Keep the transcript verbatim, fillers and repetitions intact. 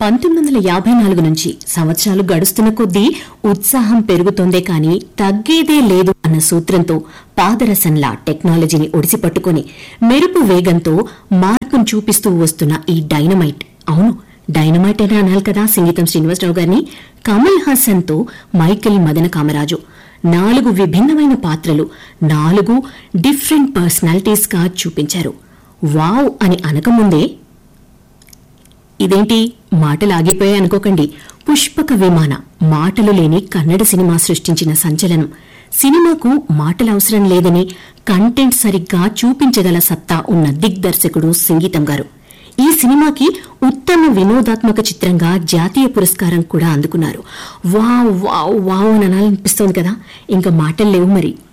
పంతొమ్మిది వందల యాభై నాలుగు నుంచి సంవత్సరాలు గడుస్తున్న కొద్దీ ఉత్సాహం పెరుగుతోందే కాని తగ్గేదే లేదు అన్న సూత్రంతో పాదరసంలా టెక్నాలజీని ఒడిసిపట్టుకుని మెరుపు వేగంతో మార్పును చూపిస్తూ వస్తున్న ఈ డైనమైట్, అవును డైనమైట్ అని అనాలి కదా సింగీతం శ్రీనివాసరావు గారిని, కమల్ హాసన్ తో మైకేల్ మదన కామరాజు నాలుగు విభిన్నమైన పాత్రలు, నాలుగు డిఫరెంట్ పర్సనాలిటీస్ గా చూపించారు. వావ్ అని అనకముందే ఇదేంటి మాటలు ఆగిపోయాయి అనుకోకండి. పుష్పక విమాన మాటలు లేని కన్నడ సినిమా సృష్టించిన సంచలనం. సినిమాకు మాటలు అవసరం లేదని కంటెంట్ సరిగ్గా చూపించగల సత్తా ఉన్న దిగ్దర్శకుడు సంగీతం గారు. ఈ సినిమాకి ఉత్తమ వినోదాత్మక చిత్రంగా జాతీయ పురస్కారం కూడా అందుకున్నారు. వావ్ వావ్ వావ్ అని అనాలనిపిస్తోంది కదా. ఇంకా మాటలు లేవు మరి.